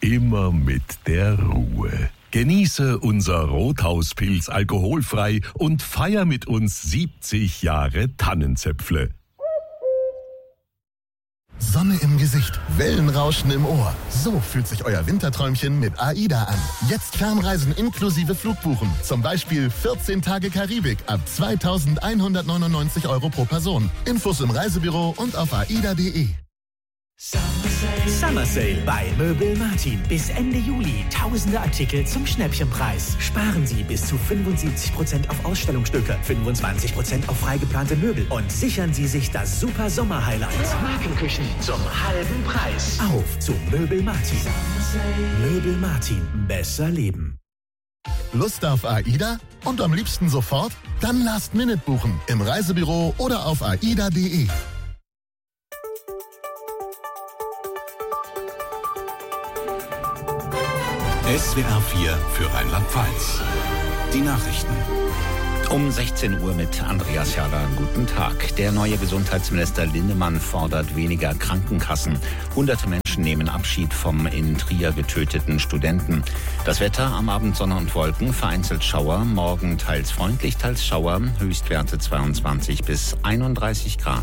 immer mit der Ruhe. Genieße unser Rothauspilz alkoholfrei und feier mit uns 70 Jahre Tannenzäpfle. Sonne im Gesicht, Wellenrauschen im Ohr. So fühlt sich euer Winterträumchen mit AIDA an. Jetzt Fernreisen inklusive Flugbuchen. Zum Beispiel 14 Tage Karibik ab 2.199 € pro Person. Infos im Reisebüro und auf aida.de. Summer Sale bei Möbel Martin. Bis Ende Juli tausende Artikel zum Schnäppchenpreis. Sparen Sie bis zu 75% auf Ausstellungsstücke, 25% auf freigeplante Möbel und sichern Sie sich das super Sommer-Highlight. Markenküchen zum halben Preis. Auf zu Möbel Martin. Möbel Martin. Besser leben. Lust auf AIDA? Und am liebsten sofort? Dann Last Minute buchen. Im Reisebüro oder auf aida.de. SWR 4 für Rheinland-Pfalz. Die Nachrichten. Um 16 Uhr mit Andreas Herder. Guten Tag. Der neue Gesundheitsminister Linnemann fordert weniger Krankenkassen. Hunderte Menschen nehmen Abschied vom in Trier getöteten Studenten. Das Wetter: am Abend Sonne und Wolken, vereinzelt Schauer. Morgen teils freundlich, teils Schauer. Höchstwerte 22 bis 31 Grad.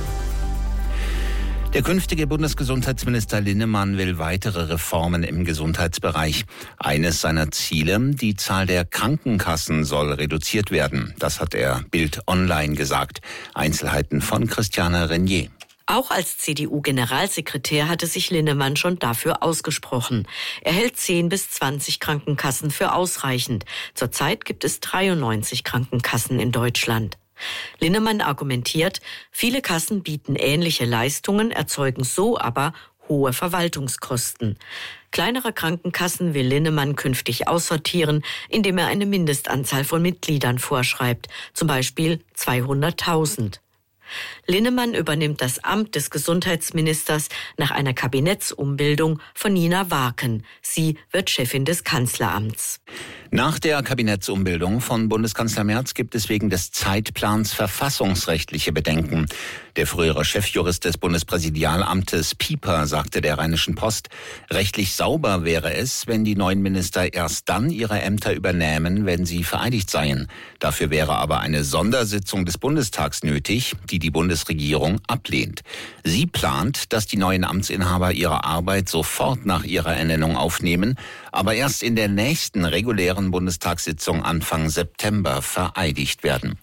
Der künftige Bundesgesundheitsminister Linnemann will weitere Reformen im Gesundheitsbereich. Eines seiner Ziele: die Zahl der Krankenkassen soll reduziert werden. Das hat er Bild Online gesagt. Einzelheiten von Christiane Renier. Auch als CDU-Generalsekretär hatte sich Linnemann schon dafür ausgesprochen. Er hält 10 bis 20 Krankenkassen für ausreichend. Zurzeit gibt es 93 Krankenkassen in Deutschland. Linnemann argumentiert, viele Kassen bieten ähnliche Leistungen, erzeugen so aber hohe Verwaltungskosten. Kleinere Krankenkassen will Linnemann künftig aussortieren, indem er eine Mindestanzahl von Mitgliedern vorschreibt, zum Beispiel 200.000. Linnemann übernimmt das Amt des Gesundheitsministers nach einer Kabinettsumbildung von Nina Warken. Sie wird Chefin des Kanzleramts. Nach der Kabinettsumbildung von Bundeskanzler Merz gibt es wegen des Zeitplans verfassungsrechtliche Bedenken. Der frühere Chefjurist des Bundespräsidialamtes Pieper sagte der Rheinischen Post, rechtlich sauber wäre es, wenn die neuen Minister erst dann ihre Ämter übernähmen, wenn sie vereidigt seien. Dafür wäre aber eine Sondersitzung des Bundestags nötig, die die Bundesregierung ablehnt. Sie plant, dass die neuen Amtsinhaber ihre Arbeit sofort nach ihrer Ernennung aufnehmen, aber erst in der nächsten regulären Bundestagssitzung Anfang September vereidigt werden.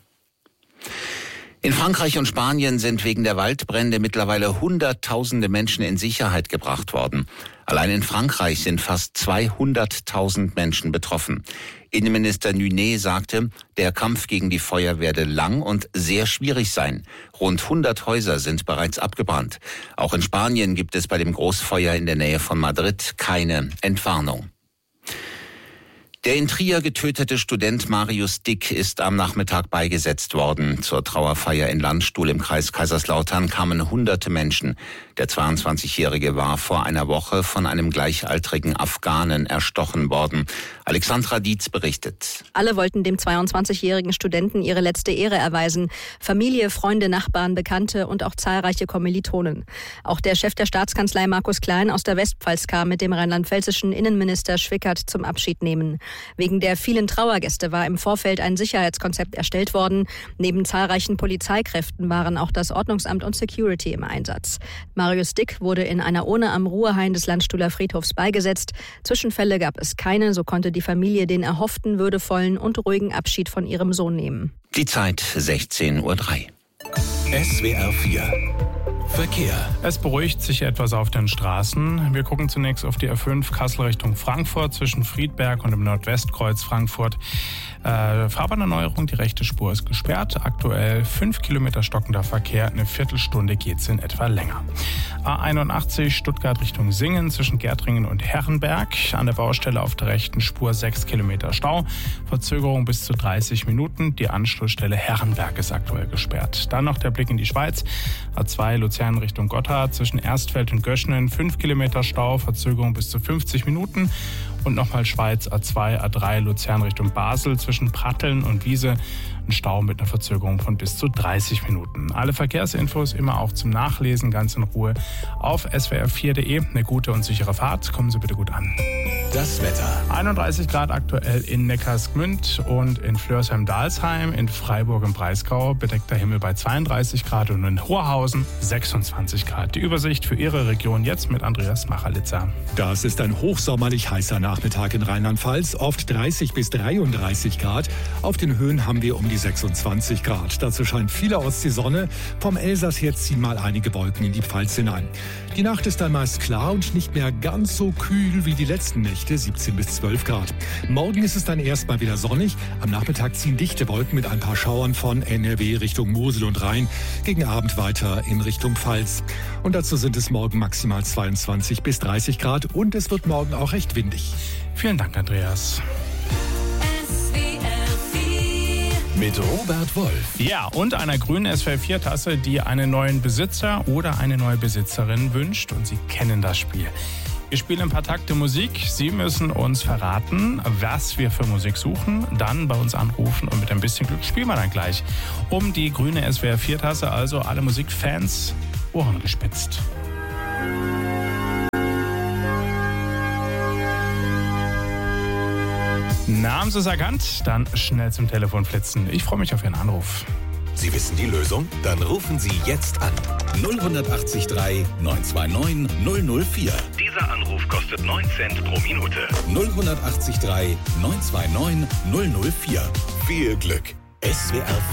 In Frankreich und Spanien sind wegen der Waldbrände mittlerweile Hunderttausende Menschen in Sicherheit gebracht worden. Allein in Frankreich sind fast 200.000 Menschen betroffen. Innenminister Nunet sagte, der Kampf gegen die Feuer werde lang und sehr schwierig sein. Rund 100 Häuser sind bereits abgebrannt. Auch in Spanien gibt es bei dem Großfeuer in der Nähe von Madrid keine Entwarnung. Der in Trier getötete Student Marius Dick ist am Nachmittag beigesetzt worden. Zur Trauerfeier in Landstuhl im Kreis Kaiserslautern kamen hunderte Menschen. Der 22-Jährige war vor einer Woche von einem gleichaltrigen Afghanen erstochen worden. Alexandra Dietz berichtet. Alle wollten dem 22-jährigen Studenten ihre letzte Ehre erweisen. Familie, Freunde, Nachbarn, Bekannte und auch zahlreiche Kommilitonen. Auch der Chef der Staatskanzlei Markus Klein aus der Westpfalz kam mit dem rheinland-pfälzischen Innenminister Schwickert zum Abschied nehmen. Wegen der vielen Trauergäste war im Vorfeld ein Sicherheitskonzept erstellt worden. Neben zahlreichen Polizeikräften waren auch das Ordnungsamt und Security im Einsatz. Marius Dick wurde in einer Urne am Ruhehain des Landstuhler Friedhofs beigesetzt. Zwischenfälle gab es keine, so konnte die Familie den erhofften würdevollen und ruhigen Abschied von ihrem Sohn nehmen. Die Zeit 16:03 Uhr. SWR 4 Verkehr. Es beruhigt sich etwas auf den Straßen. Wir gucken zunächst auf die A5 Kassel Richtung Frankfurt zwischen Friedberg und dem Nordwestkreuz Frankfurt. Fahrbahnerneuerung, die rechte Spur ist gesperrt. Aktuell 5 Kilometer stockender Verkehr. Eine Viertelstunde geht's in etwa länger. A81 Stuttgart Richtung Singen zwischen Gärtringen und Herrenberg. An der Baustelle auf der rechten Spur 6 Kilometer Stau. Verzögerung bis zu 30 Minuten. Die Anschlussstelle Herrenberg ist aktuell gesperrt. Dann noch der Blick in die Schweiz. A2 Luzern Richtung Gotthard zwischen Erstfeld und Göschenen 5 Kilometer Stau. Verzögerung bis zu 50 Minuten. Und nochmal Schweiz A2, A3 Luzern Richtung Basel zwischen Pratteln und Wiese ein Stau mit einer Verzögerung von bis zu 30 Minuten. Alle Verkehrsinfos immer auch zum Nachlesen, ganz in Ruhe auf swr4.de. Eine gute und sichere Fahrt. Kommen Sie bitte gut an. Das Wetter. 31 Grad aktuell in Neckargemünd und in Flörsheim-Dalsheim, in Freiburg im Breisgau bedeckter Himmel bei 32 Grad und in Horhausen 26 Grad. Die Übersicht für Ihre Region jetzt mit Andreas Machalitzer. Das ist ein hochsommerlich heißer Nachmittag in Rheinland-Pfalz, oft 30 bis 33 Grad. Auf den Höhen haben wir um die 26 Grad. Dazu scheint viele Ostseesonne. Vom Elsass her ziehen mal einige Wolken in die Pfalz hinein. Die Nacht ist dann meist klar und nicht mehr ganz so kühl wie die letzten Nächte, 17 bis 12 Grad. Morgen ist es dann erstmal wieder sonnig. Am Nachmittag ziehen dichte Wolken mit ein paar Schauern von NRW Richtung Mosel und Rhein. Gegen Abend weiter in Richtung Pfalz. Und dazu sind es morgen maximal 22 bis 30 Grad und es wird morgen auch recht windig. Vielen Dank, Andreas. Mit Robert Wolf. Ja, und einer grünen SWR4-Tasse, die einen neuen Besitzer oder eine neue Besitzerin wünscht. Und Sie kennen das Spiel. Wir spielen ein paar Takte Musik. Sie müssen uns verraten, was wir für Musik suchen. Dann bei uns anrufen und mit ein bisschen Glück spielen wir dann gleich um die grüne SWR4-Tasse. Also alle Musikfans, Ohren gespitzt. Na, haben Sie es erkannt? Dann schnell zum Telefon flitzen. Ich freue mich auf Ihren Anruf. Sie wissen die Lösung? Dann rufen Sie jetzt an. 0183 929 004. Dieser Anruf kostet 9 Cent pro Minute. 0183 929 004. Viel Glück. SWR